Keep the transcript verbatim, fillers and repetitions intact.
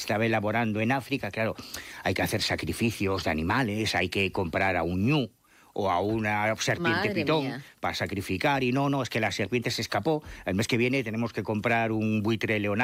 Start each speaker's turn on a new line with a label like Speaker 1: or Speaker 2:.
Speaker 1: estaba elaborando en África, claro, hay que hacer sacrificios de animales, hay que comprar a un ñu o a una serpiente
Speaker 2: Madre
Speaker 1: pitón
Speaker 2: mía.
Speaker 1: para sacrificar, y no, no, es que la serpiente se escapó, el mes que viene tenemos que comprar un buitre leonardo